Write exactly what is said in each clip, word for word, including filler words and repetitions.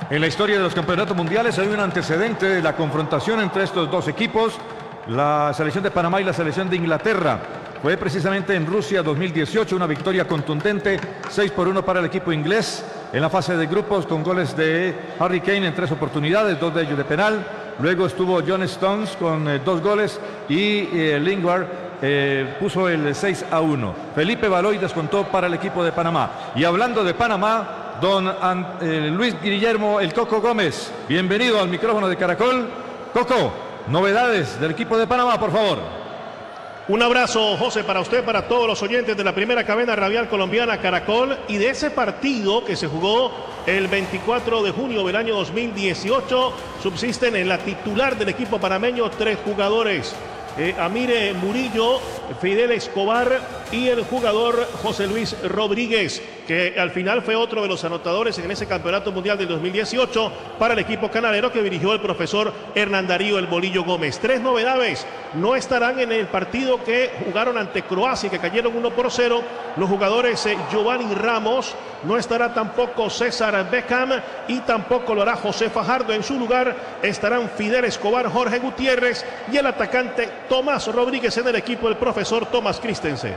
En la historia de los campeonatos mundiales hay un antecedente de la confrontación entre estos dos equipos, la selección de Panamá y la selección de Inglaterra. Fue precisamente en Rusia dos mil dieciocho, una victoria contundente, seis por uno para el equipo inglés en la fase de grupos, con goles de Harry Kane en tres oportunidades, dos de ellos de penal. Luego estuvo John Stones con eh, dos goles y eh, Lingard eh, puso el seis a uno. Felipe Baloy descontó para el equipo de Panamá. Y hablando de Panamá, don eh, Luis Guillermo El Coco Gómez, bienvenido al micrófono de Caracol. Coco, novedades del equipo de Panamá, por favor. Un abrazo, José, para usted, para todos los oyentes de la primera cadena radial colombiana Caracol, y de ese partido que se jugó el veinticuatro de junio del año dos mil dieciocho, subsisten en la titular del equipo panameño tres jugadores. Eh, Amire Murillo, Fidel Escobar y el jugador José Luis Rodríguez, que al final fue otro de los anotadores en ese campeonato mundial del dos mil dieciocho para el equipo canalero que dirigió el profesor Hernán Darío El Bolillo Gómez. Tres novedades: no estarán en el partido que jugaron ante Croacia y que cayeron uno por cero los jugadores eh, Giovanni Ramos, no estará tampoco César Beckham y tampoco lo hará José Fajardo. En su lugar estarán Fidel Escobar, Jorge Gutiérrez y el atacante Tomás Rodríguez en el equipo del profesor Tomás Christensen.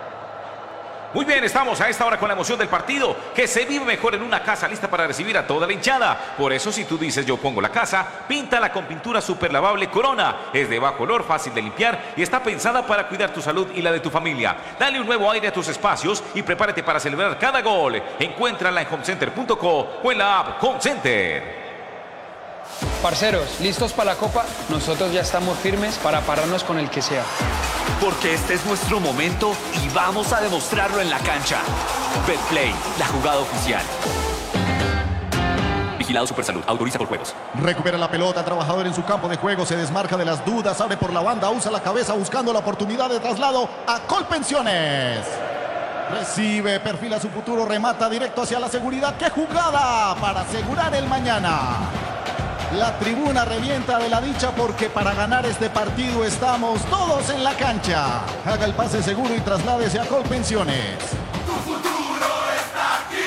Muy bien, estamos a esta hora con la emoción del partido, que se vive mejor en una casa lista para recibir a toda la hinchada. Por eso, si tú dices yo pongo la casa, píntala con pintura super lavable Corona. Es de bajo olor, fácil de limpiar y está pensada para cuidar tu salud y la de tu familia. Dale un nuevo aire a tus espacios y prepárate para celebrar cada gol. Encuéntrala en homecenter punto co o en la app Home Center. Parceros, ¿listos para la Copa? Nosotros ya estamos firmes para pararnos con el que sea. Porque este es nuestro momento y vamos a demostrarlo en la cancha. Betplay, la jugada oficial. Vigilado Supersalud, autoriza por juegos. Recupera la pelota, trabajador en su campo de juego, se desmarca de las dudas, abre por la banda, usa la cabeza buscando la oportunidad de traslado a Colpensiones. Recibe, perfila su futuro, remata directo hacia la seguridad. ¡Qué jugada para asegurar el mañana! La tribuna revienta de la dicha porque para ganar este partido estamos todos en la cancha. Haga el pase seguro y trasládese a Colpensiones. Tu futuro está aquí.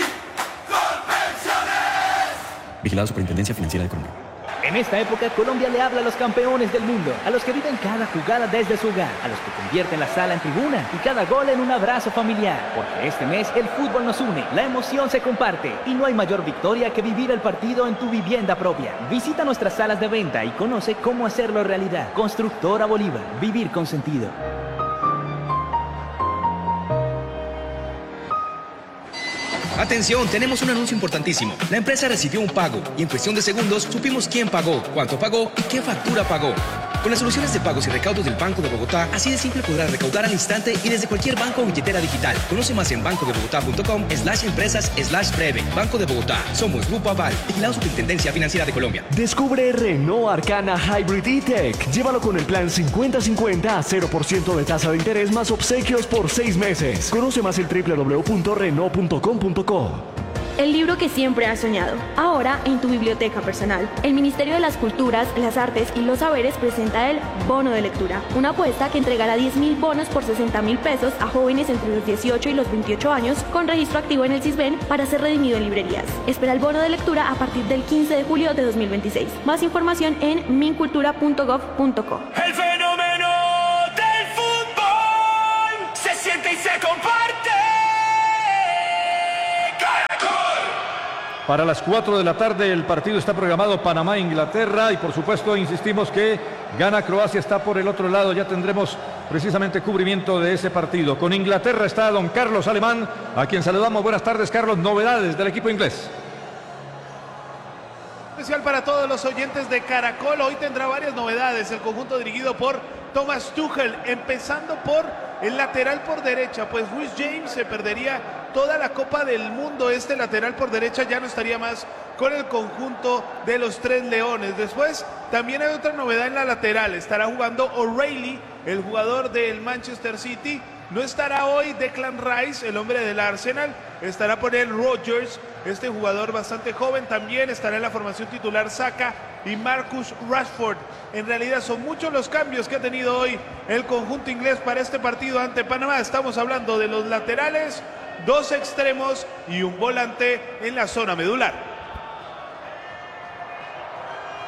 Colpensiones. Vigilado Superintendencia Financiera de Colombia. En esta época, Colombia le habla a los campeones del mundo, a los que viven cada jugada desde su hogar, a los que convierten la sala en tribuna y cada gol en un abrazo familiar. Porque este mes el fútbol nos une, la emoción se comparte y no hay mayor victoria que vivir el partido en tu vivienda propia. Visita nuestras salas de venta y conoce cómo hacerlo realidad. Constructora Bolívar, vivir con sentido. Atención, tenemos un anuncio importantísimo. La empresa recibió un pago y en cuestión de segundos supimos quién pagó, cuánto pagó y qué factura pagó. Con las soluciones de pagos y recaudos del Banco de Bogotá, así de simple podrás recaudar al instante y desde cualquier banco o billetera digital. Conoce más en bancodebogotá.com slash empresas slash breve. Banco de Bogotá. Somos Grupo Aval. Vigilado Superintendencia Financiera de Colombia. Descubre Renault Arcana Hybrid E-Tech. Llévalo con el plan cincuenta cincuenta a cero por ciento de tasa de interés más obsequios por seis meses. Conoce más el doble u doble u doble u punto renault punto com punto co. El libro que siempre has soñado, ahora en tu biblioteca personal. El Ministerio de las Culturas, las Artes y los Saberes presenta el Bono de Lectura, una apuesta que entregará diez mil bonos por sesenta mil pesos a jóvenes entre los dieciocho y los veintiocho años con registro activo en el CISBEN para ser redimido en librerías. Espera el bono de lectura a partir del quince de julio de dos mil veintiséis. Más información en mincultura punto gov punto co. El fenómeno del fútbol se siente y se comparte. Para las cuatro de la tarde el partido está programado Panamá-Inglaterra y por supuesto insistimos que gana Croacia, está por el otro lado. Ya tendremos precisamente cubrimiento de ese partido. Con Inglaterra está don Carlos Alemán, a quien saludamos. Buenas tardes, Carlos. Novedades del equipo inglés. Especial para todos los oyentes de Caracol. Hoy tendrá varias novedades el conjunto dirigido por Thomas Tuchel, empezando por el lateral por derecha, pues Reece James se perdería toda la Copa del Mundo. Este lateral por derecha ya no estaría más con el conjunto de los Tres Leones. Después también hay otra novedad en la lateral, estará jugando O'Reilly, el jugador del Manchester City. No estará hoy Declan Rice, el hombre del Arsenal, estará por él Rodgers, este jugador bastante joven. También estará en la formación titular Saka y Marcus Rashford. En realidad son muchos los cambios que ha tenido hoy el conjunto inglés para este partido ante Panamá. Estamos hablando de los laterales, dos extremos y un volante en la zona medular.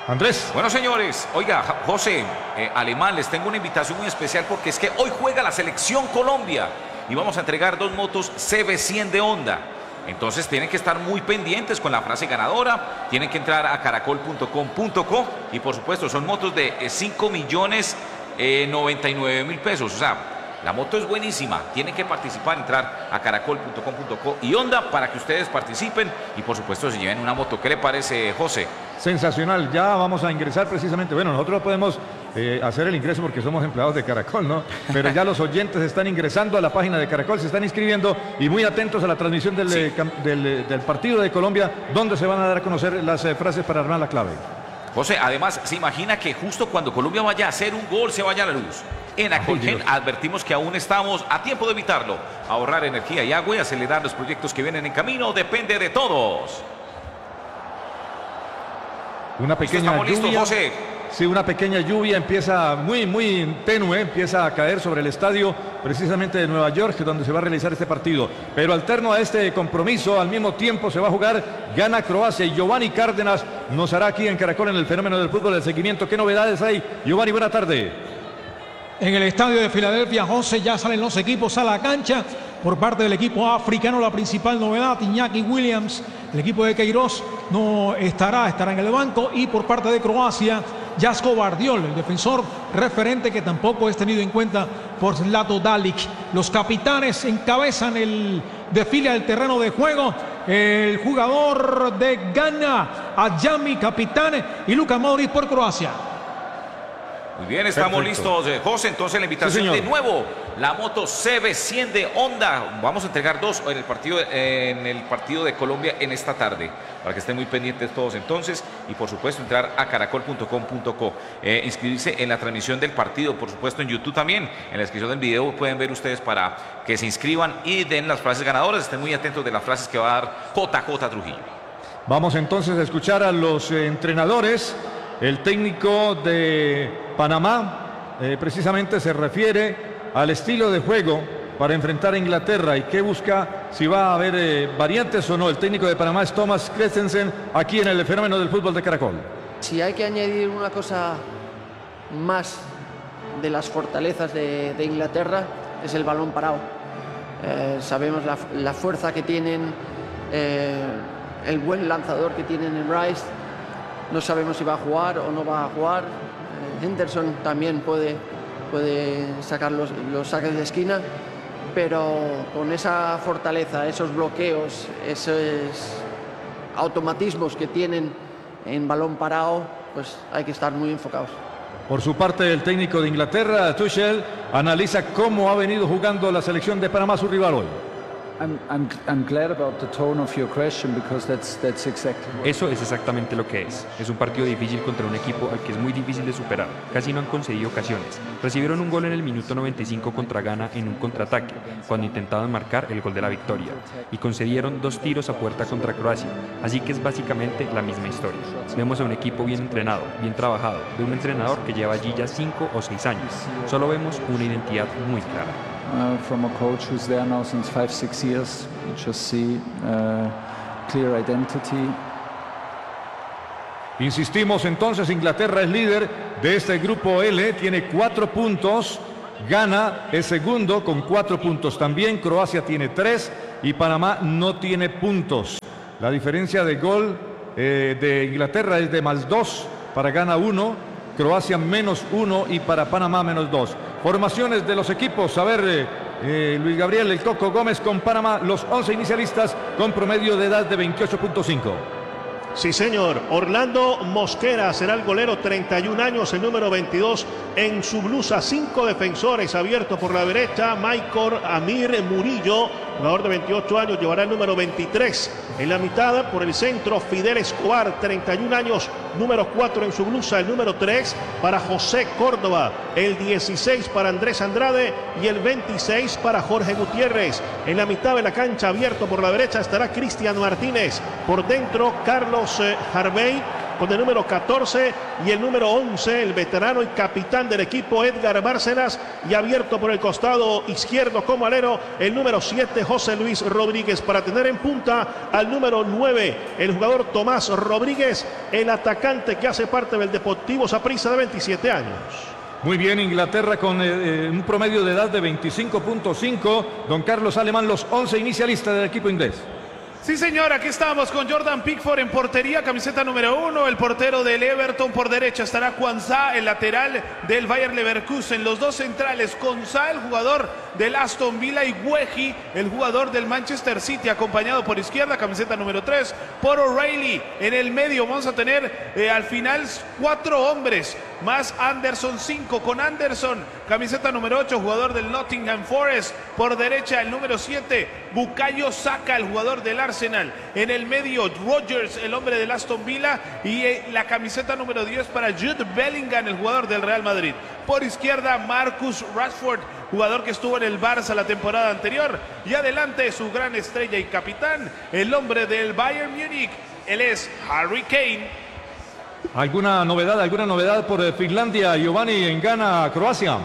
Andrés. Bueno, señores, oiga, José, eh, Alemán, les tengo una invitación muy especial porque es que hoy juega la Selección Colombia y vamos a entregar dos motos C B cien de Honda. Entonces tienen que estar muy pendientes con la frase ganadora, tienen que entrar a caracol punto com punto co y por supuesto son motos de cinco millones noventa y nueve mil pesos, o sea, la moto es buenísima, tienen que participar, entrar a caracol punto com punto co y Honda para que ustedes participen y por supuesto se lleven una moto. ¿Qué le parece, José? Sensacional, ya vamos a ingresar precisamente, bueno, nosotros podemos eh, hacer el ingreso porque somos empleados de Caracol, ¿no? Pero ya los oyentes están ingresando a la página de Caracol, se están inscribiendo y muy atentos a la transmisión del, sí. del, del partido de Colombia, donde se van a dar a conocer las eh, frases para armar la clave. José, además, se imagina que justo cuando Colombia vaya a hacer un gol se vaya la luz. En Acolgen advertimos que aún estamos a tiempo de evitarlo. Ahorrar energía y agua y acelerar los proyectos que vienen en camino depende de todos. Una pequeña ¿Estamos listos, lluvia, José? Sí, una pequeña lluvia empieza muy, muy tenue, empieza a caer sobre el estadio precisamente de Nueva York, donde se va a realizar este partido. Pero alterno a este compromiso, al mismo tiempo se va a jugar, gana Croacia y Giovanni Cárdenas nos hará aquí en Caracol en el fenómeno del fútbol, el seguimiento. ¿Qué novedades hay? Giovanni, buena tarde. En el estadio de Filadelfia, José, ya salen los equipos a la cancha. Por parte del equipo africano, la principal novedad, Iñaki Williams, el equipo de Queiroz no estará, estará en el banco. Y por parte de Croacia, Jasko Vardiol, el defensor referente que tampoco es tenido en cuenta por Zlato Dalic. Los capitanes encabezan el desfile al terreno de juego. El jugador de Ghana, Adjami, capitán, y Luka Modric por Croacia. Muy bien, estamos Perfecto. listos, José. Entonces la invitación Sí, de nuevo, la moto C B cien de Honda. Vamos a entregar dos en el partido, en el partido de Colombia en esta tarde, para que estén muy pendientes todos entonces. Y por supuesto entrar a caracol punto com punto co, eh, inscribirse en la transmisión del partido, por supuesto en YouTube también. En la descripción del video pueden ver ustedes para que se inscriban y den las frases ganadoras. Estén muy atentos de las frases que va a dar J J Trujillo. Vamos entonces a escuchar a los eh, entrenadores. El técnico de Panamá eh, precisamente se refiere al estilo de juego para enfrentar a Inglaterra y qué busca, si va a haber eh, variantes o no. El técnico de Panamá es Thomas Christensen, aquí en el fenómeno del fútbol de Caracol. Si hay que añadir una cosa más de las fortalezas de, de Inglaterra, es el balón parado. Eh, sabemos la, la fuerza que tienen, eh, el buen lanzador que tienen en Rice. No sabemos si va a jugar o no va a jugar. Eh, Henderson también puede, puede sacar los, los saques de esquina, pero con esa fortaleza, esos bloqueos, esos automatismos que tienen en balón parado, pues hay que estar muy enfocados. Por su parte, el técnico de Inglaterra, Tuchel, analiza cómo ha venido jugando la selección de Panamá, su rival hoy. I'm, I'm, I'm glad about the tone of your question because that's, that's exactly what... Eso es exactamente lo que es. Es un partido difícil contra un equipo al que es muy difícil de superar. Casi no han concedido ocasiones. Recibieron un gol en el minuto noventa y cinco contra Ghana en un contraataque, cuando intentaban marcar el gol de la victoria. Y concedieron dos tiros a puerta contra Croacia. Así que es básicamente la misma historia. Vemos a un equipo bien entrenado, bien trabajado, de un entrenador que lleva allí ya cinco o seis años. Solo vemos una identidad muy clara. Uh, from a coach who's there now since five, six years, you just see uh, clear identity. Insistimos entonces, Inglaterra es líder de este grupo L, tiene cuatro puntos, Ghana es segundo con cuatro puntos también, Croacia tiene tres y Panamá no tiene puntos. La diferencia de gol eh, de Inglaterra es de más dos, para Ghana uno, Croacia menos uno y para Panamá menos dos. Formaciones de los equipos, a ver, eh, eh, Luis Gabriel, el Coco Gómez con Panamá, los once inicialistas con promedio de edad de veintiocho punto cinco. Sí, señor. Orlando Mosquera será el golero, treinta y un años, el número veintidós en su blusa. Cinco defensores abiertos por la derecha. Michael Amir Murillo, jugador de veintiocho años, llevará el número veintitrés. En la mitad, por el centro, Fidel Escobar, treinta y un años, número cuatro en su blusa. El número tres para José Córdoba. El dieciséis para Andrés Andrade y el veintiséis para Jorge Gutiérrez. En la mitad de la cancha, abierto por la derecha, estará Cristian Martínez. Por dentro, Carlos Harvey con el número catorce y el número once, el veterano y capitán del equipo Edgar Bárcenas, y abierto por el costado izquierdo como alero el número siete, José Luis Rodríguez, para tener en punta al número nueve, el jugador Tomás Rodríguez, el atacante que hace parte del Deportivo Saprissa de veintisiete años. Muy bien, Inglaterra con eh, un promedio de edad de veinticinco punto cinco. Don Carlos Alemán, los once inicialistas del equipo inglés. Sí, señor, aquí estamos con Jordan Pickford en portería, camiseta número uno, el portero del Everton. Por derecha estará Quansah, el lateral del Bayer Leverkusen. Los dos centrales, Quansah, el jugador del Aston Villa, y Guehi, el jugador del Manchester City, acompañado por izquierda, camiseta número tres, por O'Reilly. En el medio vamos a tener eh, al final cuatro hombres, más Anderson, cinco, con Anderson, camiseta número ocho, jugador del Nottingham Forest. Por derecha el número siete, Bukayo Saka, el jugador del Arsenal. En el medio Rodgers, el hombre del Aston Villa, y eh, la camiseta número diez para Jude Bellingham, el jugador del Real Madrid. Por izquierda Marcus Rashford, jugador que estuvo en el Barça la temporada anterior. Y adelante su gran estrella y capitán, el hombre del Bayern Múnich, él es Harry Kane. ¿Alguna novedad, alguna novedad por Finlandia, Giovanni, en Ghana, Croacia?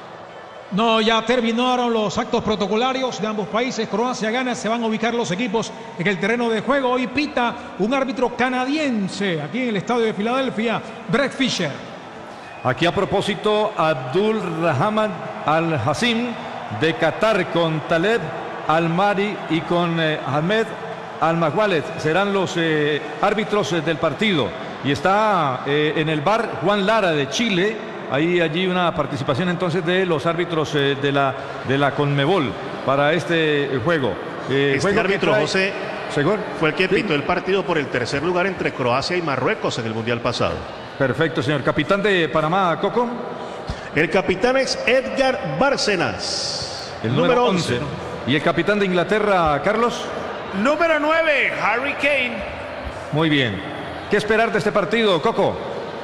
No, ya terminaron los actos protocolarios de ambos países. Croacia gana, se van a ubicar los equipos en el terreno de juego. Hoy pita un árbitro canadiense aquí en el estadio de Filadelfia, Brett Fisher. Aquí a propósito, Abdul Rahman Al-Hassim de Qatar con Taleb Al-Mari y con eh, Ahmed Al-Maghwaled serán los eh, árbitros eh, del partido. Y está eh, en el V A R Juan Lara de Chile. Hay allí una participación entonces de los árbitros eh, de, la, de la Conmebol para este eh, juego. Eh, este juego árbitro, trae... José, ¿Segor? fue el que ¿Sí? pitó el partido por el tercer lugar entre Croacia y Marruecos en el Mundial pasado. Perfecto, señor. Capitán de Panamá, Coco. El capitán es Edgar Bárcenas, El número once. ¿Y el capitán de Inglaterra, Carlos? Número nueve, Harry Kane. Muy bien. ¿Qué esperar de este partido, Coco?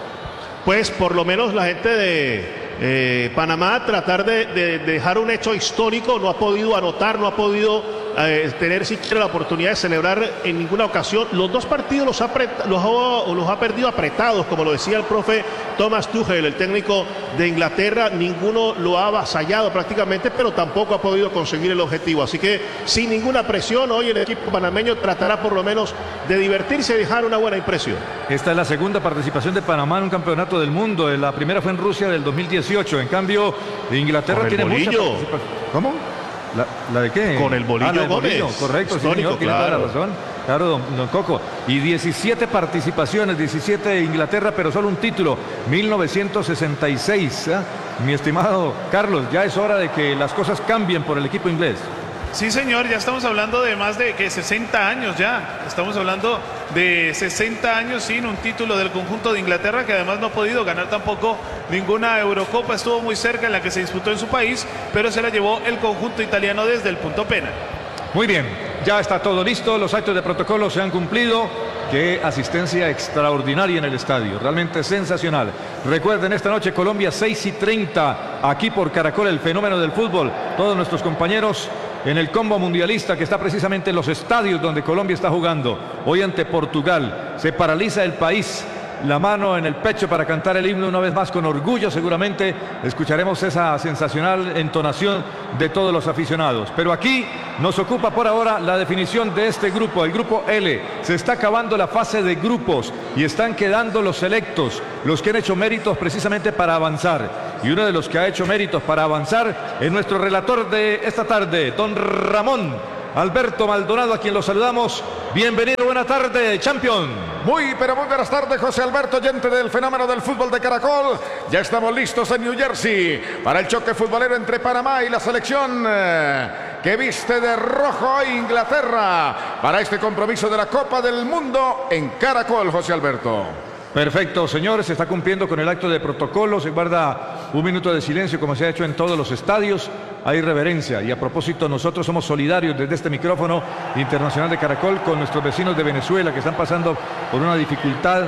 Pues por lo menos la gente de eh, Panamá tratar de, de, de dejar un hecho histórico. No ha podido anotar, no ha podido eh, tener siquiera la oportunidad de celebrar en ninguna ocasión. Los dos partidos los ha, los, ha, los ha perdido apretados, como lo decía el profe Thomas Tuchel, el técnico de Inglaterra. Ninguno lo ha avasallado prácticamente, pero tampoco ha podido conseguir el objetivo. Así que sin ninguna presión, hoy el equipo panameño tratará por lo menos de divertirse y dejar una buena impresión. Esta es la segunda participación de Panamá en un campeonato del mundo. La primera fue en Rusia del dos mil dieciocho. En cambio, Inglaterra tiene mucha participación. ¿Cómo? ¿La, ¿La de qué? Con el Bolillo ah, la Gómez. Bolillo. Correcto, Histórico, sí, señor, tiene toda la claro. razón. Claro, don, don Coco. Y diecisiete participaciones, diecisiete de Inglaterra, pero solo un título, mil novecientos sesenta y seis. ¿eh? Mi estimado Carlos, ya es hora de que las cosas cambien por el equipo inglés. Sí, señor, ya estamos hablando de más de que sesenta años ya. Estamos hablando de sesenta años sin un título del conjunto de Inglaterra, que además no ha podido ganar tampoco ninguna Eurocopa. Estuvo muy cerca en la que se disputó en su país, pero se la llevó el conjunto italiano desde el punto penal. Muy bien, ya está todo listo, los actos de protocolo se han cumplido. Qué asistencia extraordinaria en el estadio, realmente sensacional. Recuerden, esta noche Colombia seis y treinta, aquí por Caracol, el fenómeno del fútbol. Todos nuestros compañeros en el combo mundialista que está precisamente en los estadios donde Colombia está jugando. Hoy ante Portugal, se paraliza el país. La mano en el pecho para cantar el himno una vez más con orgullo. Seguramente escucharemos esa sensacional entonación de todos los aficionados. Pero aquí nos ocupa por ahora la definición de este grupo, el grupo L. Se está acabando la fase de grupos y están quedando los selectos, los que han hecho méritos precisamente para avanzar. Y uno de los que ha hecho méritos para avanzar es nuestro relator de esta tarde, don Ramón Alberto Maldonado, a quien lo saludamos. Bienvenido, buena tarde, champion. Muy, pero muy buenas tardes, José Alberto, oyente del fenómeno del fútbol de Caracol. Ya estamos listos en New Jersey para el choque futbolero entre Panamá y la selección eh, que viste de rojo Inglaterra para este compromiso de la Copa del Mundo en Caracol, José Alberto. Perfecto, señores, se está cumpliendo con el acto de protocolo, se guarda un minuto de silencio como se ha hecho en todos los estadios, hay reverencia y a propósito nosotros somos solidarios desde este micrófono internacional de Caracol con nuestros vecinos de Venezuela que están pasando por una dificultad.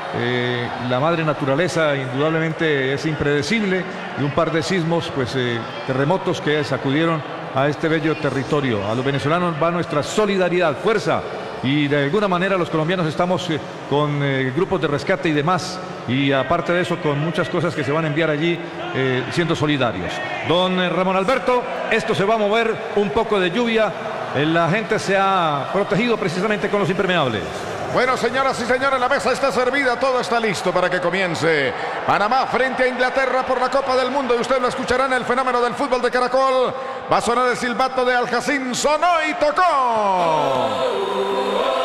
Eh, la madre naturaleza indudablemente es impredecible y un par de sismos, pues eh, terremotos que sacudieron a este bello territorio. A los venezolanos va nuestra solidaridad, fuerza y de alguna manera los colombianos estamos eh, con eh, grupos de rescate y demás, y aparte de eso con muchas cosas que se van a enviar allí eh, siendo solidarios. Don eh, Ramón Alberto, esto se va a mover un poco de lluvia, eh, la gente se ha protegido precisamente con los impermeables. Bueno, señoras y señores, la mesa está servida, todo está listo para que comience. Panamá frente a Inglaterra por la Copa del Mundo, y usted lo escuchará en el fenómeno del fútbol de Caracol. Va a sonar el silbato de Al Jacín, sonó y tocó.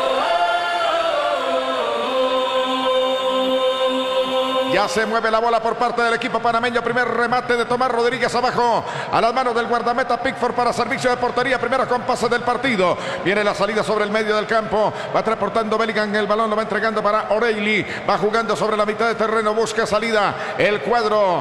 Ya se mueve la bola por parte del equipo panameño. Primer remate de Tomás Rodríguez abajo a las manos del guardameta Pickford para servicio de portería. Primero con pase del partido. Viene la salida sobre el medio del campo. Va transportando Bellingham el balón. Lo va entregando para O'Reilly. Va jugando sobre la mitad de terreno. Busca salida el cuadro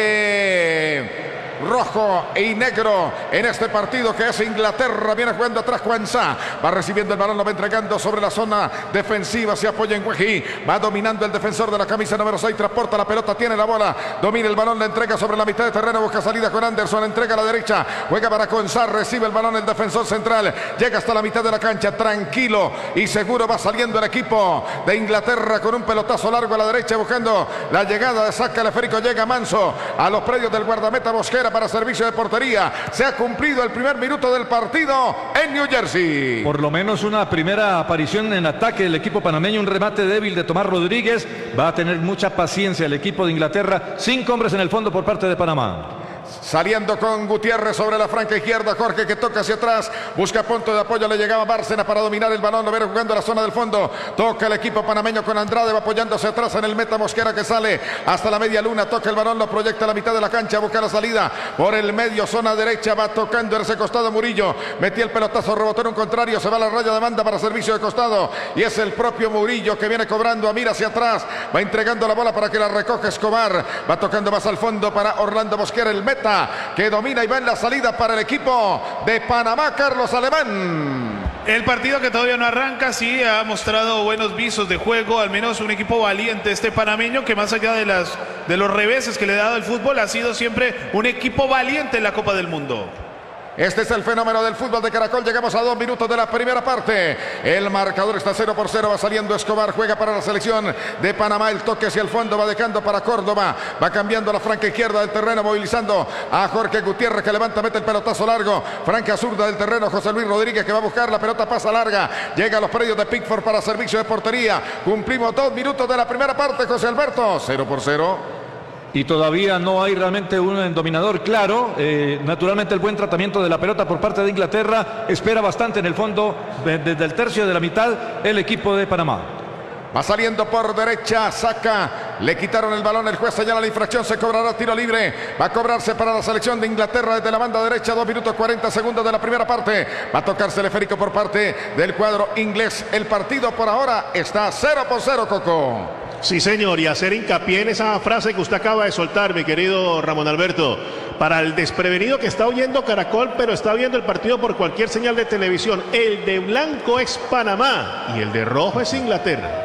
de rojo y negro en este partido que es Inglaterra. Viene jugando atrás Kwanzaa. Va recibiendo el balón, lo va entregando sobre la zona defensiva. Se apoya en Weji. Va dominando el defensor de la camisa número seis. Transporta la pelota, tiene la bola. Domina el balón, la entrega sobre la mitad de terreno. Busca salida con Anderson. Entrega a la derecha. Juega para Kwanzaa. Recibe el balón el defensor central. Llega hasta la mitad de la cancha. Tranquilo y seguro va saliendo el equipo de Inglaterra con un pelotazo largo a la derecha. Buscando la llegada de saca esférico. Llega Manso a los predios del guardameta Mosquera para servicio de portería. Se ha cumplido el primer minuto del partido en New Jersey. Por lo menos una primera aparición en ataque del equipo panameño, un remate débil de Tomás Rodríguez. Va a tener mucha paciencia el equipo de Inglaterra. Cinco hombres en el fondo por parte de Panamá. Saliendo con Gutiérrez sobre la franca izquierda. Jorge que toca hacia atrás. Busca punto de apoyo. Le llegaba Bárcena para dominar el balón. Lo viene jugando a la zona del fondo. Toca el equipo panameño con Andrade. Va apoyándose atrás en el meta Mosquera que sale hasta la media luna. Toca el balón. Lo proyecta a la mitad de la cancha. Busca la salida por el medio. Zona derecha. Va tocando en ese costado Murillo. Metía el pelotazo. Rebotó en un contrario. Se va a la raya de banda para servicio de costado. Y es el propio Murillo que viene cobrando. Mira hacia atrás. Va entregando la bola para que la recoja Escobar. Va tocando más al fondo para Orlando Mosquera. El meta que domina y va en la salida para el equipo de Panamá, Carlos Alemán. El partido que todavía no arranca, sí ha mostrado buenos visos de juego, al menos un equipo valiente este panameño, que más allá de, las, de los reveses que le ha dado el fútbol, ha sido siempre un equipo valiente en la Copa del Mundo. Este es el fenómeno del fútbol de Caracol. Llegamos a dos minutos de la primera parte. El marcador está cero por cero. Va saliendo Escobar. Juega para la selección de Panamá. El toque hacia el fondo. Va dejando para Córdoba. Va cambiando la franca izquierda del terreno. Movilizando a Jorge Gutiérrez que levanta. Mete el pelotazo largo. Franca zurda del terreno. José Luis Rodríguez que va a buscar la pelota. Pasa larga. Llega a los predios de Pickford para servicio de portería. Cumplimos dos minutos de la primera parte. José Alberto. cero por cero. Y todavía no hay realmente un dominador claro. Eh, naturalmente el buen tratamiento de la pelota por parte de Inglaterra espera bastante en el fondo, desde el tercio de la mitad, el equipo de Panamá. Va saliendo por derecha, saca, le quitaron el balón, el juez señala la infracción, se cobrará tiro libre, va a cobrarse para la selección de Inglaterra desde la banda derecha, dos minutos cuarenta segundos de la primera parte, va a tocarse el esférico por parte del cuadro inglés. El partido por ahora está cero por cero, Coco. Sí, señor, y hacer hincapié en esa frase que usted acaba de soltar, mi querido Ramón Alberto. Para el desprevenido que está oyendo Caracol, pero está viendo el partido por cualquier señal de televisión, el de blanco es Panamá y el de rojo es Inglaterra.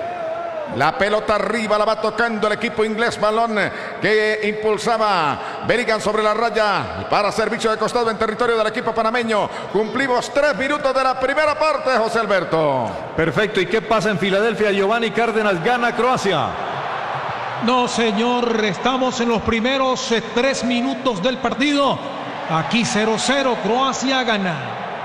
La pelota arriba la va tocando el equipo inglés, balón que impulsaba Bellingham sobre la raya para servicio de costado en territorio del equipo panameño. Cumplimos tres minutos de la primera parte, José Alberto. Perfecto, ¿y qué pasa en Filadelfia? Giovanni Cárdenas gana Croacia. No, señor, estamos en los primeros eh, tres minutos del partido. Aquí cero cero, Croacia gana.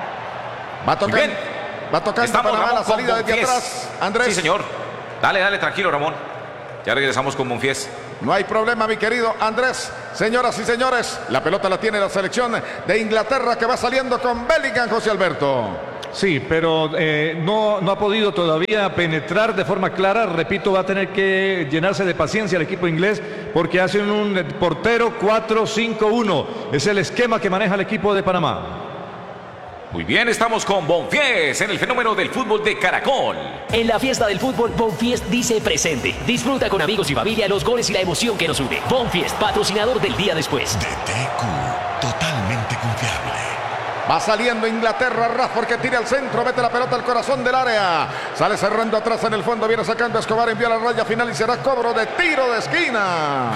Va tocando, va tocando Panamá la salida desde atrás. Andrés. Sí, señor. Dale, dale, tranquilo, Ramón. Ya regresamos con Monfies. No hay problema, mi querido Andrés. Señoras y señores, la pelota la tiene la selección de Inglaterra que va saliendo con Bellingham, José Alberto. Sí, pero eh, no, no ha podido todavía penetrar de forma clara. Repito, va a tener que llenarse de paciencia el equipo inglés porque hacen un portero cuatro cinco uno. Es el esquema que maneja el equipo de Panamá. Muy bien, estamos con Bonfies en el fenómeno del fútbol de Caracol. En la fiesta del fútbol, Bonfies dice presente. Disfruta con amigos y familia los goles y la emoción que nos une. Bonfies, patrocinador del día después. D T Q, totalmente confiable. Va saliendo Inglaterra, Rashford que tira al centro, mete la pelota al corazón del área. Sale cerrando atrás en el fondo, viene sacando a Escobar, envía la raya final y será cobro de tiro de esquina.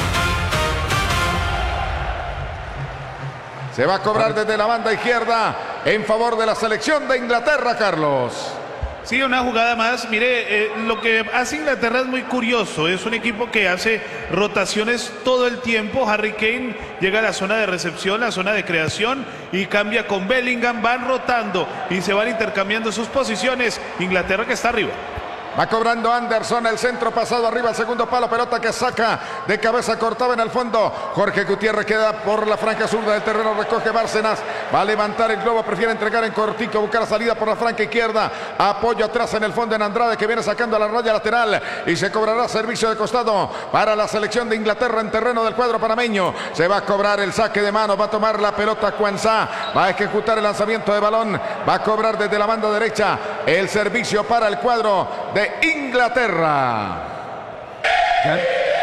Se va a cobrar desde la banda izquierda en favor de la selección de Inglaterra, Carlos. Sí, una jugada más. Mire, eh, lo que hace Inglaterra es muy curioso. Es un equipo que hace rotaciones todo el tiempo. Harry Kane llega a la zona de recepción, la zona de creación y cambia con Bellingham. Van rotando y se van intercambiando sus posiciones. Inglaterra que está arriba. Va cobrando Anderson, el centro pasado arriba, el segundo palo, pelota que saca de cabeza, cortaba en el fondo. Jorge Gutiérrez queda por la franja zurda del terreno, recoge Bárcenas, va a levantar el globo, prefiere entregar en cortico, buscar la salida por la franja izquierda. Apoyo atrás en el fondo en Andrade, que viene sacando a la raya lateral y se cobrará servicio de costado para la selección de Inglaterra en terreno del cuadro panameño. Se va a cobrar el saque de mano, va a tomar la pelota Quansah, va a ejecutar el lanzamiento de balón, va a cobrar desde la banda derecha el servicio para el cuadro de Inglaterra. Ya,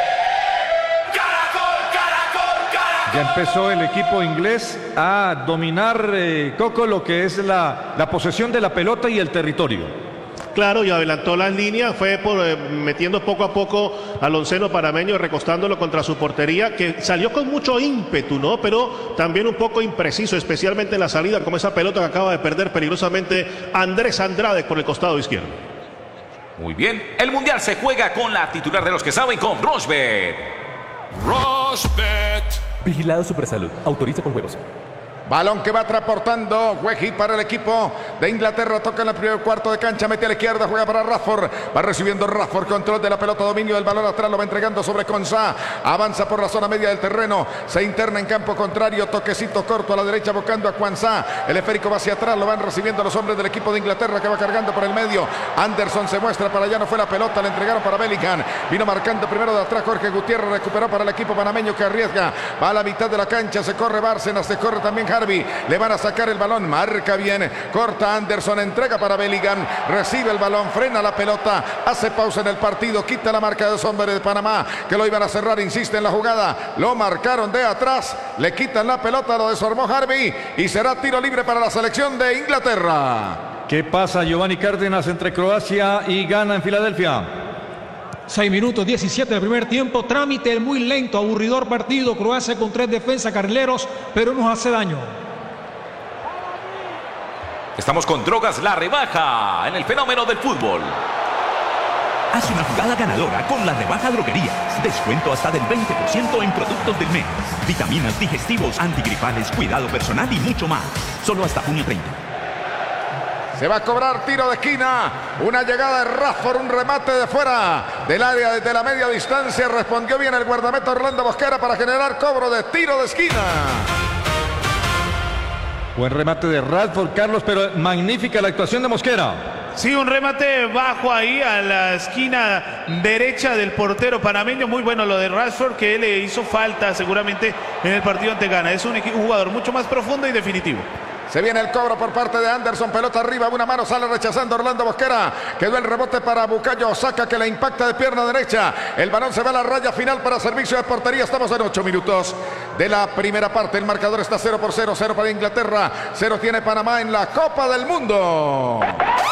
ya empezó el equipo inglés a dominar, eh, Coco, lo que es la, la posesión de la pelota y el territorio. Claro, y adelantó las líneas, fue por, eh, metiendo poco a poco al onceno panameño, recostándolo contra su portería, que salió con mucho ímpetu, ¿no? Pero también un poco impreciso, especialmente en la salida, como esa pelota que acaba de perder peligrosamente Andrés Andrade por el costado izquierdo. Muy bien, el Mundial se juega con la titular de los que saben, con Rochbet. Rochbet. Vigilado Supersalud. Autoriza con juegos. Balón que va transportando Weghorst para el equipo de Inglaterra. Toca en el primer cuarto de cancha. Mete a la izquierda. Juega para Rashford. Va recibiendo Rashford. Control de la pelota. Dominio del balón atrás. Lo va entregando sobre Quansah. Avanza por la zona media del terreno. Se interna en campo contrario. Toquecito corto a la derecha buscando a Quansah. El esférico va hacia atrás. Lo van recibiendo los hombres del equipo de Inglaterra que va cargando por el medio. Anderson se muestra para allá. No fue la pelota. Le entregaron para Bellingham. Vino marcando primero de atrás Jorge Gutiérrez. Recuperó para el equipo panameño que arriesga. Va a la mitad de la cancha. Se corre Bárcenas. Se corre también Harvey. Le van a sacar el balón, marca bien, corta Anderson, entrega para Bellingham, recibe el balón, frena la pelota, hace pausa en el partido, quita la marca de dos hombres de Panamá, que lo iban a cerrar, insiste en la jugada, lo marcaron de atrás, le quitan la pelota, lo desarmó Harvey y será tiro libre para la selección de Inglaterra. ¿Qué pasa, Giovanni Cárdenas, entre Croacia y Ghana en Filadelfia? seis minutos diecisiete del primer tiempo, trámite muy lento, aburridor partido, Croacia con tres defensas carrileros, pero nos hace daño. Estamos con Drogas La Rebaja en el fenómeno del fútbol. Haz una jugada ganadora con La Rebaja Droguerías. Descuento hasta del veinte por ciento en productos del mes. Vitaminas, digestivos, antigripales, cuidado personal y mucho más. Solo hasta junio treinta. Se va a cobrar tiro de esquina. Una llegada de Rashford, un remate de fuera del área desde la media distancia. Respondió bien el guardameta Orlando Mosquera para generar cobro de tiro de esquina. Buen remate de Rashford, Carlos, pero magnífica la actuación de Mosquera. Sí, un remate bajo ahí a la esquina derecha del portero panameño. Muy bueno lo de Rashford, que le hizo falta seguramente en el partido ante Ghana. Es un, un jugador mucho más profundo y definitivo. Se viene el cobro por parte de Anderson, pelota arriba, una mano sale rechazando Orlando Mosquera. Quedó el rebote para Bukayo Osaka, que la impacta de pierna derecha. El balón se va a la raya final para servicio de portería. Estamos en ocho minutos de la primera parte. El marcador está cero por cero, cero para Inglaterra, cero tiene Panamá en la Copa del Mundo.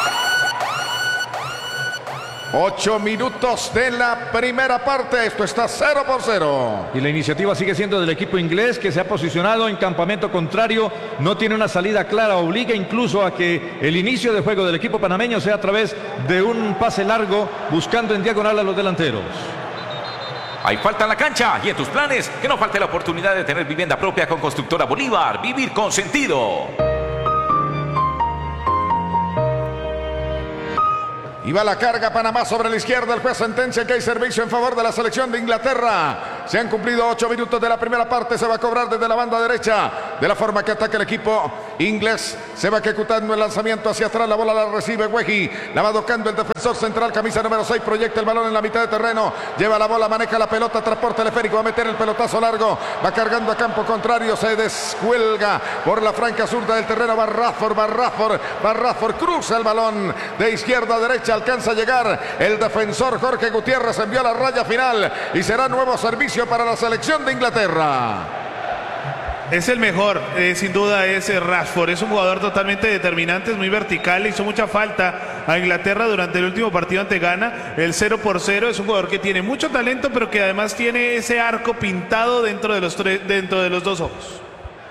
Ocho minutos de la primera parte. Esto está cero por cero. Y la iniciativa sigue siendo del equipo inglés, que se ha posicionado en campamento contrario. No tiene una salida clara. Obliga incluso a que el inicio de juego del equipo panameño sea a través de un pase largo, buscando en diagonal a los delanteros. Hay falta en la cancha y en tus planes que no falte la oportunidad de tener vivienda propia con Constructora Bolívar. Vivir con sentido. Y va la carga Panamá sobre la izquierda. El juez sentencia que hay servicio en favor de la selección de Inglaterra. Se han cumplido ocho minutos de la primera parte. Se va a cobrar desde la banda derecha. De la forma que ataca el equipo inglés. Se va ejecutando el lanzamiento hacia atrás. La bola la recibe Weghorst. La va tocando el defensor central. Camisa número seis. Proyecta el balón en la mitad de terreno. Lleva la bola, maneja la pelota. Transporte el esférico. Va a meter el pelotazo largo. Va cargando a campo contrario. Se descuelga por la franca zurda del terreno. Va Rashford, va Rashford, va Rashford. Cruza el balón de izquierda a derecha. Alcanza a llegar el defensor Jorge Gutiérrez, envió a la raya final y será nuevo servicio para la selección de Inglaterra. Es el mejor, eh, sin duda es Rashford, es un jugador totalmente determinante, es muy vertical, le hizo mucha falta a Inglaterra durante el último partido ante Ghana, el cero por cero, es un jugador que tiene mucho talento, pero que además tiene ese arco pintado dentro de los, tres, dentro de los dos ojos.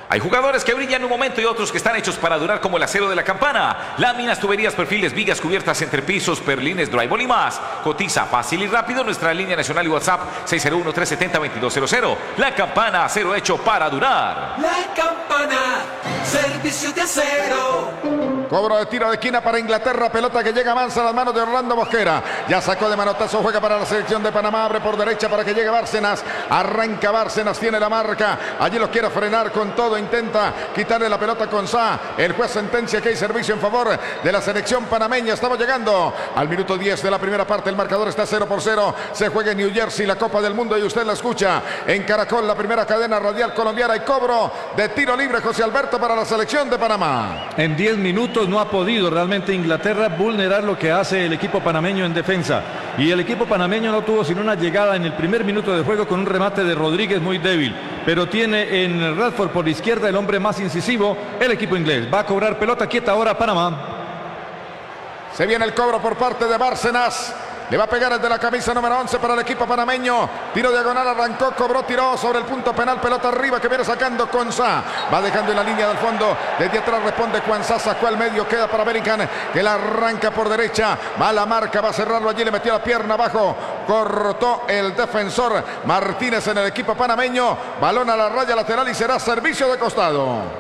Hay jugadores que brillan un momento y otros que están hechos para durar como el acero de la campana. Láminas, tuberías, perfiles, vigas, cubiertas, entrepisos, perlines, drywall y más. Cotiza fácil y rápido nuestra línea nacional y WhatsApp seis cero uno, tres siete cero, dos dos cero cero. La Campana, acero hecho para durar. La Campana, servicio de acero. Cobro de tiro de esquina para Inglaterra. Pelota que llega mansa a las manos de Orlando Mosquera. Ya sacó de manotazo. Juega para la selección de Panamá. Abre por derecha para que llegue Bárcenas. Arranca Bárcenas. Tiene la marca. Allí lo quiere frenar con todo. Intenta quitarle la pelota con Sá. El juez sentencia que hay servicio en favor de la selección panameña. Estamos llegando al minuto diez de la primera parte. El marcador está cero por cero. Se juega en New Jersey la Copa del Mundo y usted la escucha en Caracol, la primera cadena radial colombiana. Y cobro de tiro libre, José Alberto, para la selección de Panamá. En diez minutos no ha podido realmente Inglaterra vulnerar lo que hace el equipo panameño en defensa. Y el equipo panameño no tuvo sino una llegada en el primer minuto de juego con un remate de Rodríguez muy débil. Pero tiene en Radford por la izquierda el hombre más incisivo, el equipo inglés. Va a cobrar pelota quieta ahora Panamá. Se viene el cobro por parte de Bárcenas. Le va a pegar el de la camisa número once para el equipo panameño. Tiro diagonal, arrancó, cobró, tiró sobre el punto penal. Pelota arriba que viene sacando Cuansá. Va dejando en la línea del fondo. Desde atrás responde Cuansá. Sacó al medio. Queda para Bellingham, que la arranca por derecha. Va a la marca, va a cerrarlo allí. Le metió la pierna abajo. Cortó el defensor Martínez en el equipo panameño. Balón a la raya lateral y será servicio de costado.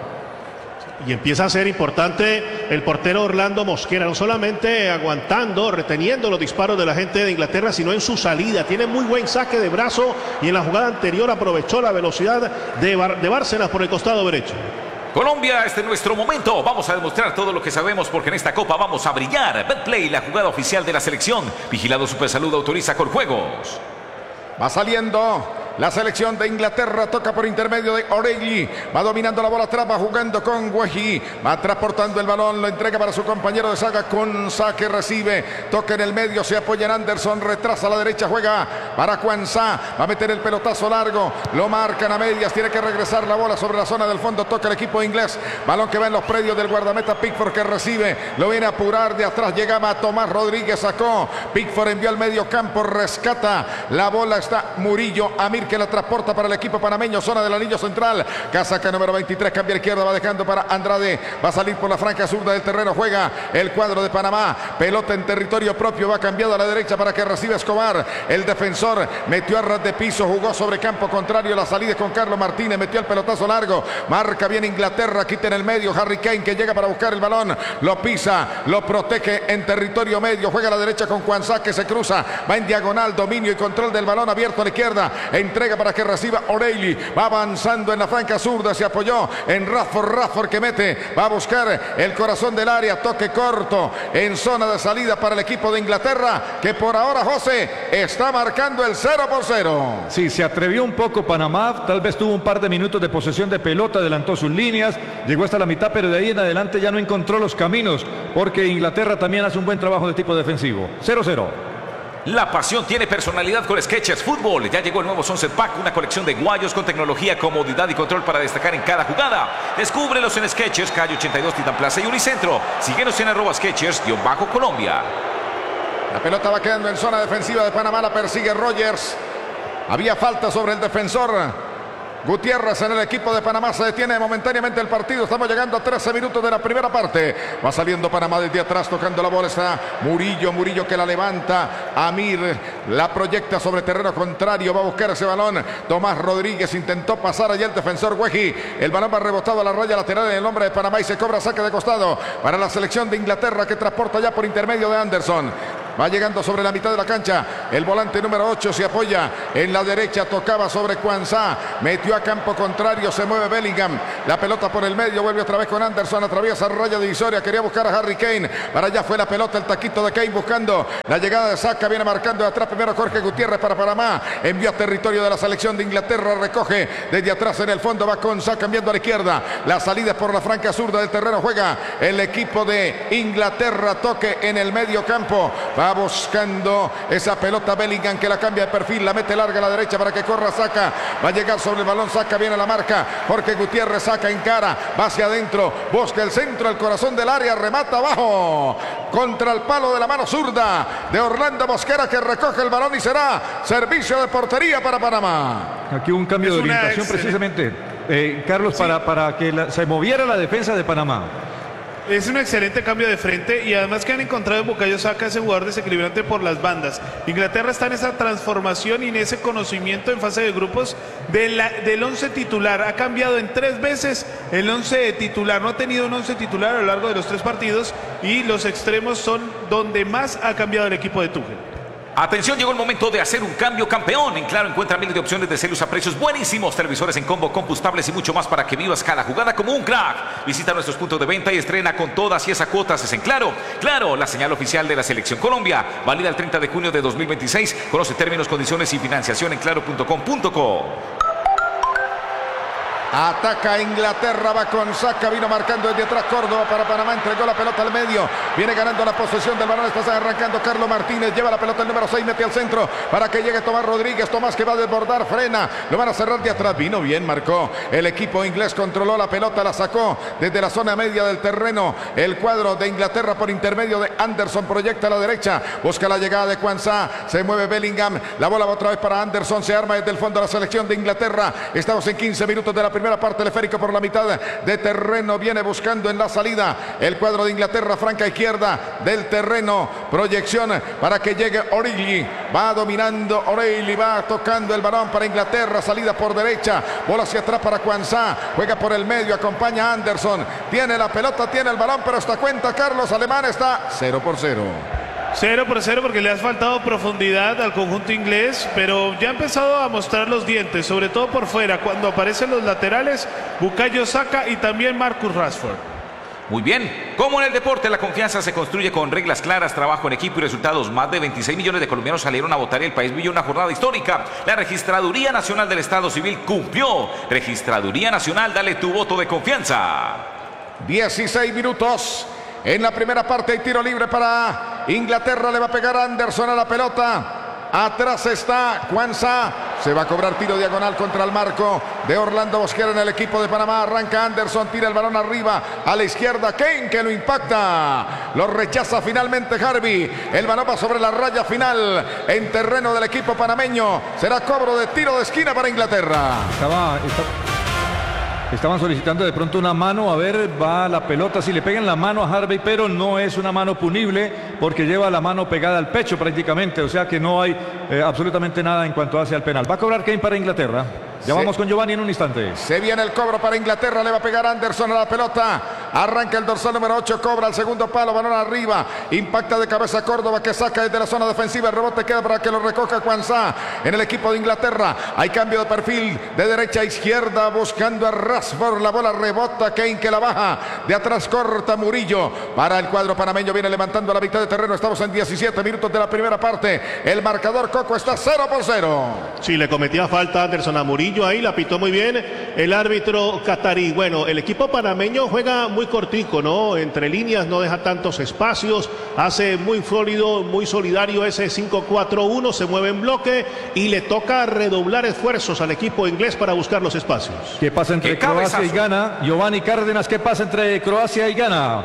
Y empieza a ser importante el portero Orlando Mosquera, no solamente aguantando, reteniendo los disparos de la gente de Inglaterra, sino en su salida. Tiene muy buen saque de brazo y en la jugada anterior aprovechó la velocidad de, Bar de Bárcenas por el costado derecho. Colombia, este es nuestro momento. Vamos a demostrar todo lo que sabemos porque en esta copa vamos a brillar. Betplay, la jugada oficial de la selección. Vigilado Supersalud, autoriza con juegos. Va saliendo la selección de Inglaterra, toca por intermedio de O'Reilly, va dominando la bola atrás, va jugando con Wehi, va transportando el balón, lo entrega para su compañero de saga con saque, recibe, toca en el medio, se apoya en Anderson, retrasa a la derecha, juega para Cuansá, va a meter el pelotazo largo, lo marcan a medias, tiene que regresar la bola sobre la zona del fondo, toca el equipo inglés, balón que va en los predios del guardameta Pickford que recibe, lo viene a apurar, de atrás llegaba Tomás Rodríguez, sacó, Pickford envió al medio campo, rescata, la bola está Murillo, Amir que la transporta para el equipo panameño, zona del anillo central, casaca número veintitrés, cambia a izquierda, va dejando para Andrade, va a salir por la franja zurda del terreno, juega el cuadro de Panamá, pelota en territorio propio, va cambiado a la derecha para que reciba Escobar, el defensor metió a ras de piso, jugó sobre campo contrario, la salida con Carlos Martínez, metió el pelotazo largo, marca bien Inglaterra, quita en el medio, Harry Kane que llega para buscar el balón, lo pisa, lo protege en territorio medio, juega a la derecha con Cuansá que se cruza, va en diagonal, dominio y control del balón abierto a la izquierda, entrega para que reciba O'Reilly, va avanzando en la franca zurda, se apoyó en Radford, Radford que mete, va a buscar el corazón del área, toque corto en zona de salida para el equipo de Inglaterra, que por ahora, José, está marcando el cero por cero. Sí, se atrevió un poco Panamá, tal vez tuvo un par de minutos de posesión de pelota, adelantó sus líneas, llegó hasta la mitad, pero de ahí en adelante ya no encontró los caminos, porque Inglaterra también hace un buen trabajo de tipo defensivo. cero cero. La pasión tiene personalidad con Skechers Fútbol. Ya llegó el nuevo Sunset Pack, una colección de guayos con tecnología, comodidad y control para destacar en cada jugada. Descúbrelos en Skechers, calle ochenta y dos, Titán Plaza y Unicentro. Síguenos en arroba Skechers-Colombia. La pelota va quedando en zona defensiva de Panamá, la persigue Rogers. Había falta sobre el defensor Gutiérrez en el equipo de Panamá. Se detiene momentáneamente el partido. Estamos llegando a trece minutos de la primera parte. Va saliendo Panamá desde atrás, tocando la bola. Está Murillo, Murillo que la levanta. Amir la proyecta sobre terreno contrario. Va a buscar ese balón. Tomás Rodríguez intentó pasar allá el defensor Wehi. El balón va rebotado a la raya lateral en el nombre de Panamá y se cobra saque de costado para la selección de Inglaterra que transporta ya por intermedio de Anderson. Va llegando sobre la mitad de la cancha. El volante número ocho se apoya en la derecha. Tocaba sobre Cuansá. Metió a campo contrario. Se mueve Bellingham. La pelota por el medio. Vuelve otra vez con Anderson. Atraviesa raya divisoria. Quería buscar a Harry Kane. Para allá fue la pelota. El taquito de Kane buscando la llegada de Saka. Viene marcando de atrás primero Jorge Gutiérrez para Panamá. Envía a territorio de la selección de Inglaterra. Recoge desde atrás en el fondo. Va con Saka cambiando a la izquierda. La salida es por la franca zurda del terreno. Juega el equipo de Inglaterra. Toque en el medio campo. Va buscando esa pelota Bellingham que la cambia de perfil, la mete larga a la derecha para que corra Saka, va a llegar sobre el balón, Saka viene a la marca, Jorge Gutiérrez saca en cara, va hacia adentro, busca el centro, el corazón del área, remata abajo, contra el palo de la mano zurda de Orlando Mosquera que recoge el balón y será servicio de portería para Panamá. Aquí un cambio Es de una orientación excelente- precisamente. eh, Carlos, Sí. para, para que la- se moviera la defensa de Panamá. Es un excelente cambio de frente y además que han encontrado en Bukayo Saka ese jugador desequilibrante por las bandas. Inglaterra está en esa transformación y en ese conocimiento en fase de grupos de la, del once titular. Ha cambiado en tres veces el once titular. No ha tenido un once titular a lo largo de los tres partidos y los extremos son donde más ha cambiado el equipo de Tuchel. Atención, llegó el momento de hacer un cambio campeón. En Claro encuentra miles de opciones de celos a precios buenísimos, televisores en combo, combustibles y mucho más para que vivas cada jugada como un crack. Visita nuestros puntos de venta y estrena con todas y esas cuotas es en Claro. Claro, la señal oficial de la Selección Colombia. Válida el treinta de junio de dos mil veintiséis. Conoce términos, condiciones y financiación en claro punto com punto co. Ataca Inglaterra, va con Saka, vino marcando desde atrás Córdoba para Panamá, entregó la pelota al medio, viene ganando la posesión del balón, está arrancando Carlos Martínez, lleva la pelota el número seis, mete al centro para que llegue Tomás Rodríguez, Tomás que va a desbordar, frena, lo van a cerrar de atrás, vino bien, marcó el equipo inglés, controló la pelota, la sacó desde la zona media del terreno, el cuadro de Inglaterra por intermedio de Anderson, proyecta a la derecha, busca la llegada de Quansah, se mueve Bellingham, la bola va otra vez para Anderson, se arma desde el fondo la selección de Inglaterra, estamos en quince minutos de la primera parte, teleférico por la mitad de terreno, viene buscando en la salida el cuadro de Inglaterra, franca izquierda del terreno, proyección para que llegue O'Reilly, va dominando O'Reilly, va tocando el balón para Inglaterra, salida por derecha, bola hacia atrás para Quansah, juega por el medio, acompaña a Anderson, tiene la pelota, tiene el balón, pero esta cuenta Carlos Alemán está cero por cero. Cero por cero porque le ha faltado profundidad al conjunto inglés, pero ya ha empezado a mostrar los dientes, sobre todo por fuera, cuando aparecen los laterales, Bukayo Saka y también Marcus Rashford. Muy bien, como en el deporte, la confianza se construye con reglas claras, trabajo en equipo y resultados. Más de veintiséis millones de colombianos salieron a votar y el país vivió una jornada histórica. La Registraduría Nacional del Estado Civil cumplió. Registraduría Nacional, dale tu voto de confianza. dieciséis minutos. En la primera parte hay tiro libre para Inglaterra, le va a pegar Anderson a la pelota. Atrás está Quansah, se va a cobrar tiro diagonal contra el marco de Orlando Bosquera en el equipo de Panamá. Arranca Anderson, tira el balón arriba a la izquierda, Kane que lo impacta, lo rechaza finalmente Harvey. El balón va sobre la raya final en terreno del equipo panameño. Será cobro de tiro de esquina para Inglaterra. Estaba, estaba- estaban solicitando de pronto una mano, a ver, va la pelota, si le pegan la mano a Harvey, pero no es una mano punible porque lleva la mano pegada al pecho prácticamente, o sea que no hay eh, absolutamente nada en cuanto hace al penal. Va a cobrar Kane para Inglaterra. Ya Sí. vamos con Giovanni en un instante. Se viene el cobro para Inglaterra, le va a pegar Anderson a la pelota. Arranca el dorsal número ocho, cobra el segundo palo, balón arriba. Impacta de cabeza Córdoba que saca desde la zona defensiva. El rebote queda para que lo recoja Quansah en el equipo de Inglaterra. Hay cambio de perfil de derecha a izquierda buscando a Rashford. La bola rebota, Kane que la baja. De atrás corta Murillo. Para el cuadro panameño viene levantando a la mitad de terreno. Estamos en diecisiete minutos de la primera parte. El marcador Coco está cero por cero. Sí, le cometía falta Anderson a Murillo, ahí la pitó muy bien el árbitro catarí. Bueno, el equipo panameño juega muy cortico, ¿no? Entre líneas, no deja tantos espacios, hace muy sólido, muy solidario ese cinco cuatro uno, se mueve en bloque y le toca redoblar esfuerzos al equipo inglés para buscar los espacios. ¿Qué pasa entre ¡Qué Croacia y cabezazo! Ghana? Giovanni Cárdenas, ¿qué pasa entre Croacia y Ghana?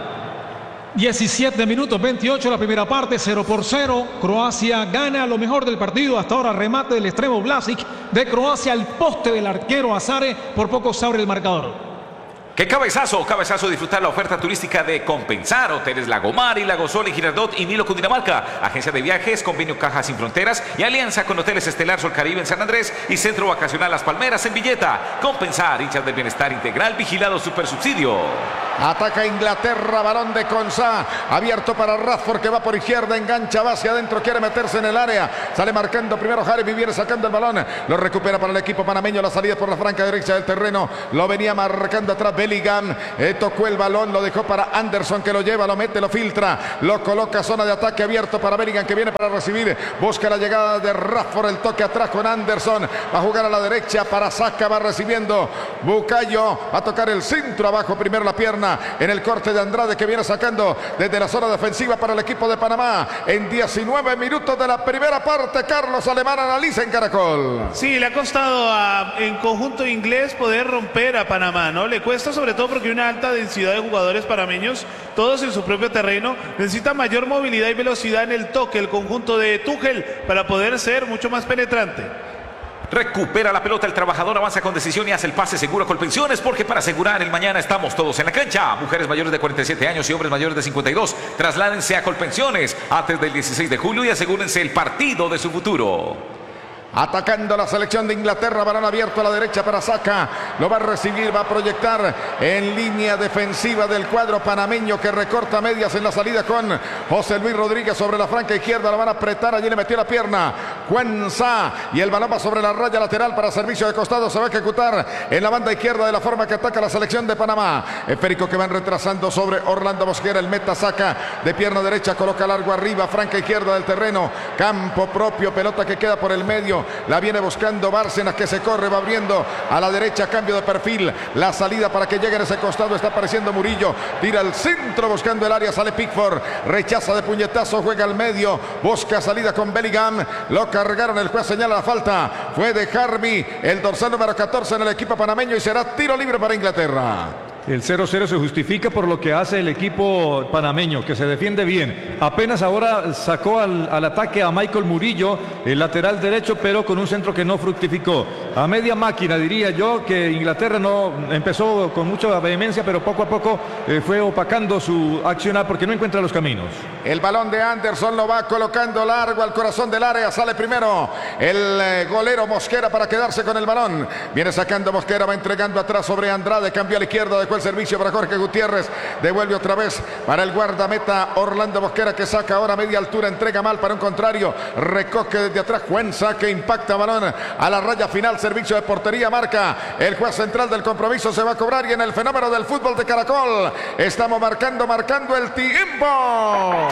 diecisiete minutos, veintiocho la primera parte, cero por cero. Croacia gana lo mejor del partido. Hasta ahora remate del extremo Vlasic de Croacia al poste del arquero Azare. Por poco se abre el marcador. ¡Qué cabezazo! Cabezazo, disfrutar la oferta turística de Compensar. Hoteles Lagomar y Lagosol y Girardot y Nilo Cundinamarca. Agencia de viajes, convenio Caja Sin Fronteras y alianza con Hoteles Estelar Sol Caribe en San Andrés y Centro Vacacional Las Palmeras en Villeta. Compensar, hinchas del bienestar integral, vigilado super subsidio. Ataca Inglaterra, balón de Quansah, abierto para Rashford que va por izquierda, engancha, va hacia adentro, quiere meterse en el área, sale marcando primero Harvey, viene sacando el balón, lo recupera para el equipo panameño, la salida por la franca derecha del terreno, lo venía marcando atrás Bellingham, eh, tocó el balón, lo dejó para Anderson que lo lleva, lo mete, lo filtra, lo coloca, zona de ataque abierto para Bellingham que viene para recibir, busca la llegada de Rashford, el toque atrás con Anderson, va a jugar a la derecha para Saka, va recibiendo Bukayo, va a tocar el centro abajo, primero la pierna, en el corte de Andrade que viene sacando desde la zona defensiva para el equipo de Panamá en diecinueve minutos de la primera parte. Carlos Alemán analiza en Caracol. Sí, le ha costado a, en conjunto inglés poder romper a Panamá, ¿no? Le cuesta sobre todo porque hay una alta densidad de jugadores panameños, todos en su propio terreno. Necesita mayor movilidad y velocidad en el toque el conjunto de Tuchel para poder ser mucho más penetrante. Recupera la pelota, el trabajador avanza con decisión y hace el pase seguro a Colpensiones, porque para asegurar el mañana estamos todos en la cancha. Mujeres mayores de cuarenta y siete años y hombres mayores de cincuenta y dos, trasládense a Colpensiones antes del dieciséis de julio y asegúrense el partido de su futuro. Atacando la selección de Inglaterra, balón abierto a la derecha para Saka, lo va a recibir, va a proyectar en línea defensiva del cuadro panameño que recorta medias en la salida con José Luis Rodríguez sobre la franca izquierda, lo van a apretar, allí le metió la pierna Cuenza y el balón va sobre la raya lateral para servicio de costado, se va a ejecutar en la banda izquierda de la forma que ataca la selección de Panamá. Esférico que van retrasando sobre Orlando Mosquera, el meta saca de pierna derecha, coloca largo arriba, franca izquierda del terreno, campo propio, pelota que queda por el medio. La viene buscando Bárcenas que se corre, va abriendo a la derecha, cambio de perfil, la salida para que llegue en ese costado, está apareciendo Murillo, tira el centro buscando el área, sale Pickford, rechaza de puñetazo, juega al medio, busca salida con Bellingham, lo cargaron, el juez señala la falta, fue de Harvey, el dorsal número catorce en el equipo panameño y será tiro libre para Inglaterra. El cero cero se justifica por lo que hace el equipo panameño, que se defiende bien. Apenas ahora sacó al, al ataque a Michael Murillo, el lateral derecho, pero con un centro que no fructificó. A media máquina, diría yo, que Inglaterra no empezó con mucha vehemencia, pero poco a poco eh, fue opacando su accionar porque no encuentra los caminos. El balón de Anderson lo va colocando largo al corazón del área, sale primero el eh, golero Mosquera para quedarse con el balón. Viene sacando Mosquera, va entregando atrás sobre Andrade, cambio a la izquierda de el servicio para Jorge Gutiérrez, devuelve otra vez para el guardameta Orlando Mosquera que saca ahora a media altura, entrega mal para un contrario, recoge desde atrás Cuenza que impacta balón a la raya final, servicio de portería, marca el juez central del compromiso, se va a cobrar y en el fenómeno del fútbol de Caracol estamos marcando, marcando el tiempo.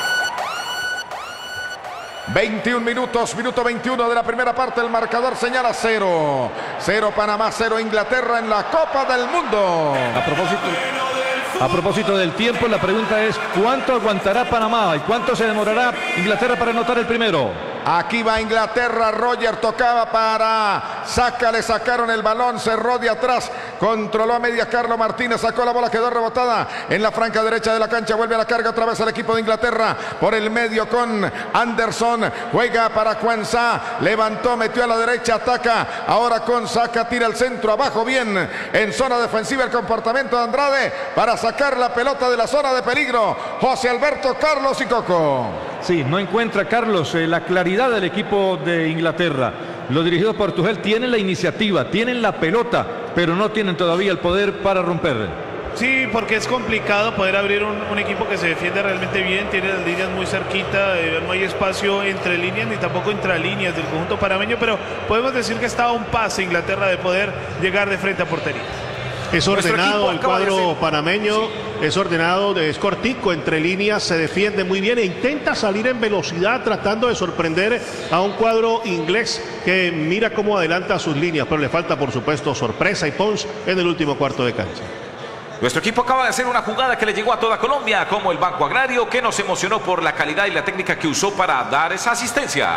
veintiún minutos, minuto veintiuno de la primera parte, el marcador señala cero. Cero Panamá, cero Inglaterra en la Copa del Mundo. A propósito, a propósito del tiempo, la pregunta es ¿cuánto aguantará Panamá y cuánto se demorará Inglaterra para anotar el primero? Aquí va Inglaterra, Roger tocaba para Saka, le sacaron el balón, cerró de atrás, controló a media Carlos Martínez, sacó la bola, quedó rebotada en la franca derecha de la cancha, vuelve a la carga otra vez al equipo de Inglaterra, por el medio con Anderson, juega para Cuenza, levantó, metió a la derecha, ataca, ahora con Saka, tira el centro abajo, bien, en zona defensiva el comportamiento de Andrade, para sacar la pelota de la zona de peligro, José Alberto, Carlos y Coco. Sí, no encuentra Carlos eh, la claridad del equipo de Inglaterra. Los dirigidos por Tuchel tienen la iniciativa, tienen la pelota, pero no tienen todavía el poder para romper. Sí, porque es complicado poder abrir un, un equipo que se defiende realmente bien, tiene las líneas muy cerquita, eh, no hay espacio entre líneas ni tampoco entre líneas del conjunto panameño, pero podemos decir que está a un pase Inglaterra de poder llegar de frente a portería. Es ordenado el cuadro panameño, sí. Es ordenado, es cortico entre líneas, se defiende muy bien e intenta salir en velocidad tratando de sorprender a un cuadro inglés que mira cómo adelanta sus líneas, pero le falta por supuesto sorpresa y punch en el último cuarto de cancha. Nuestro equipo acaba de hacer una jugada que le llegó a toda Colombia, como el Banco Agrario, que nos emocionó por la calidad y la técnica que usó para dar esa asistencia.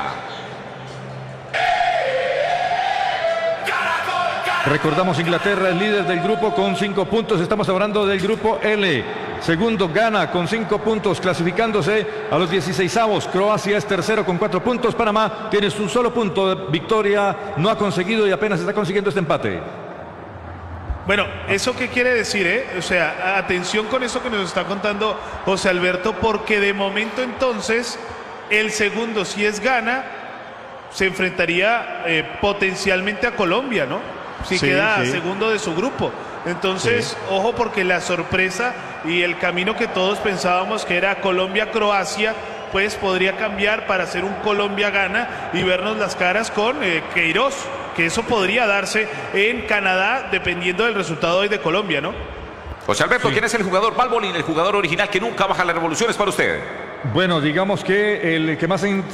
Recordamos, Inglaterra es líder del grupo con cinco puntos. Estamos hablando del grupo L. Segundo, Ghana con cinco puntos, clasificándose a los dieciseisavos. Croacia es tercero con cuatro puntos. Panamá tiene su solo punto de victoria. No ha conseguido y apenas está consiguiendo este empate. Bueno, ¿eso qué quiere decir, eh? O sea, atención con eso que nos está contando José Alberto, porque de momento entonces el segundo, si es Ghana, se enfrentaría eh, potencialmente a Colombia, ¿no? Si sí, queda sí. segundo de su grupo. Entonces, sí. ojo, porque la sorpresa y el camino que todos pensábamos que era Colombia-Croacia, pues podría cambiar para hacer un Colombia-Ghana y vernos las caras con eh, Queiroz, que eso podría darse en Canadá dependiendo del resultado hoy de Colombia, ¿no? José Alberto, sí. ¿quién es el jugador Balbolín, el jugador original que nunca baja las revoluciones para usted? Bueno, digamos que el que más